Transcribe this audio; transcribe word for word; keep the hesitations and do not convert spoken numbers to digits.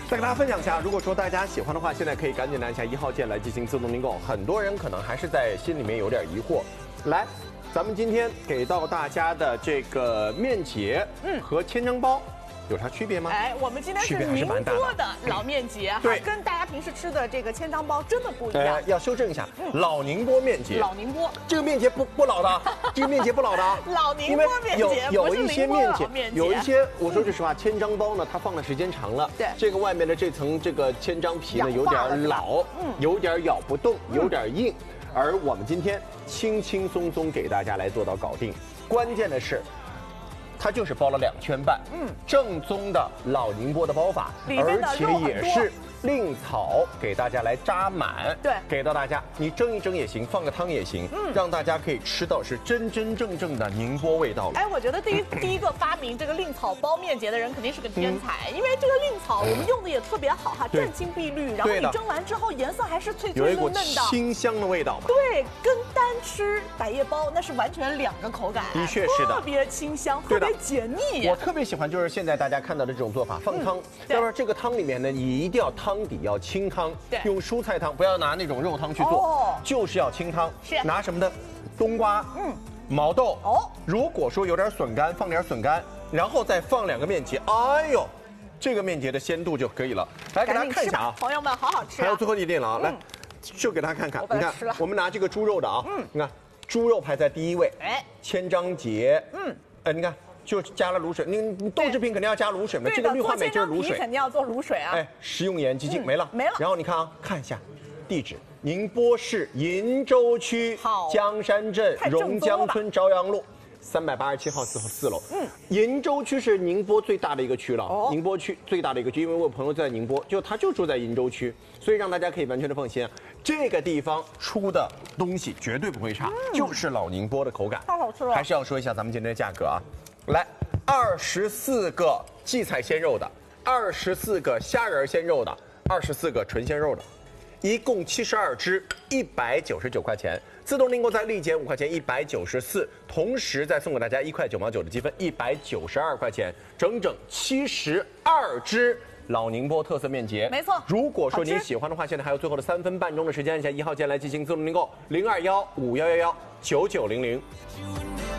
再给大家分享一下，如果说大家喜欢的话，现在可以赶紧按下一号键来进行自动订购。很多人可能还是在心里面有点疑惑。来，咱们今天给到大家的这个面节，嗯，和千张包有啥区别吗？ 哎，我们今天是宁波的老面节， 对， 跟大家平时吃的这个千张包真的不一样。 呃，要修正一下，老宁波面节。 老宁波， 这个面节不不老的，这个面节不老的。 老宁波面节有有一些面节，有一些，我说句实话，千张包呢，它放的时间长了， 对， 这个外面的这层这个千张皮呢，有点老，嗯，有点咬不动，有点硬。而我们今天轻轻松松给大家来做到搞定，关键的是。它就是包了两圈半，嗯，正宗的老宁波的包法，而且也是令草给大家来扎满， 对， 给到大家，你蒸一蒸也行，放个汤也行，嗯，让大家可以吃到是真真正正的宁波味道了。 哎，我觉得第一第一个发明这个令草包面节的人肯定是个天才，嗯、因为这个令草我们用的也特别好哈，湛青碧绿，然后你蒸完之后颜色还是脆脆嫩嫩的，有一股清香的味道嘛。 对，跟单吃百叶包那是完全两个口感， 的确是的， 特别清香，特别解腻。 我特别喜欢就是现在大家看到的这种做法，放汤。要不然这个汤里面呢，你一定要汤底要清汤，用蔬菜汤，不要拿那种肉汤去做，就是要清汤。 是拿什么的？冬瓜，嗯，毛豆。哦，如果说有点笋干，放点笋干，然后再放两个面节，哎呦，这个面节的鲜度就可以了。来给大家看一下啊， 朋友们，好好吃。 还有最后一点了啊，来，就给大家看看，你看，我们拿这个猪肉的啊，嗯，你看猪肉排在第一位，哎，千张节，嗯，哎，你看。就加了卤水，你你豆制品肯定要加卤水嘛，这个氯化镁就是卤水， 肯定要做卤水啊。 哎，食用盐基金没了， 没了。 然后你看啊，看一下地址：宁波市鄞州区江山镇榕江村朝阳路三百八十七号四四楼。嗯，鄞州区是宁波最大的一个区了，宁波区最大的一个区，因为我有朋友在宁波，就他就住在鄞州区，所以让大家可以完全的放心。这个地方出的东西绝对不会差，就是老宁波的口感， 太好吃了。 还是要说一下咱们今天的价格啊。来，二十四个荠菜鲜肉的，二十四个虾仁鲜肉的，二十四个纯鲜肉的，一共七十二只，一百九十九块钱，自动订购再立减五块钱，一百九十四，同时再送给大家一块九毛九的积分，一百九十二块钱，整整七十二只。老宁波特色面节， 没错。 如果说你喜欢的话，现在还有最后的三分半钟的时间，按下一号键来进行自动订购，零二幺五幺幺幺九九零零。